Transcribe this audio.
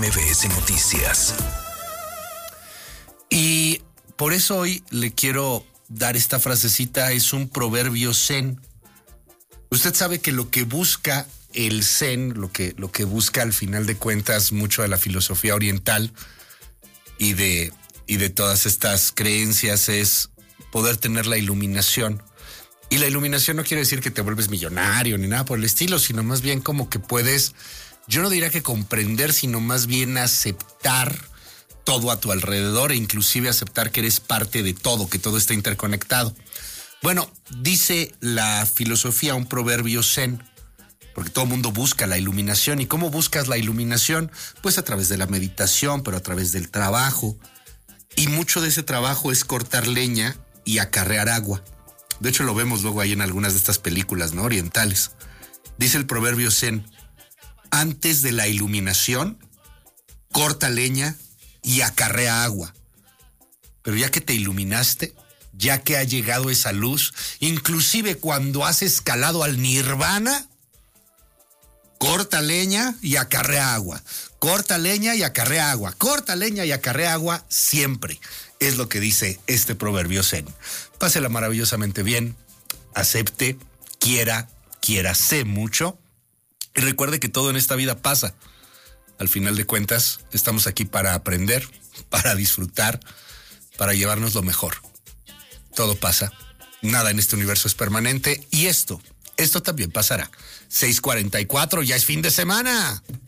MBS Noticias. Y por eso hoy le quiero dar esta frasecita, es un proverbio zen. Usted sabe que lo que busca el zen, lo que busca al final de cuentas mucho de la filosofía oriental y de todas estas creencias es poder tener la iluminación. Y la iluminación no quiere decir que te vuelves millonario ni nada por el estilo, sino más bien como que puedes, yo no diría que comprender, sino más bien aceptar todo a tu alrededor e inclusive aceptar que eres parte de todo, que todo está interconectado. Bueno, dice la filosofía, un proverbio zen, porque todo el mundo busca la iluminación. ¿Y cómo buscas la iluminación? Pues a través de la meditación, pero a través del trabajo. Y mucho de ese trabajo es cortar leña y acarrear agua. De hecho, lo vemos luego ahí en algunas de estas películas, ¿no?, orientales. Dice el proverbio zen: antes de la iluminación, corta leña y acarrea agua. Pero ya que te iluminaste, ya que ha llegado esa luz, inclusive cuando has escalado al nirvana, corta leña y acarrea agua. Corta leña y acarrea agua. Corta leña y acarrea agua siempre. Es lo que dice este proverbio zen. Pásela maravillosamente bien, acepte, quiérase mucho y recuerde que todo en esta vida pasa. Al final de cuentas, estamos aquí para aprender, para disfrutar, para llevarnos lo mejor. Todo pasa, nada en este universo es permanente y esto también pasará. 6:44, ya es fin de semana.